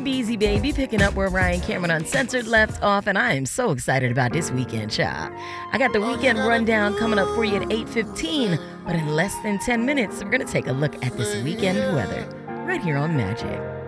Beezy, baby, picking up where Ryan Cameron Uncensored left off, and I am so excited about this weekend, child. I got the weekend rundown coming up for you at 8:15, but in less than 10 minutes, we're going to take a look at this weekend weather right here on Magic.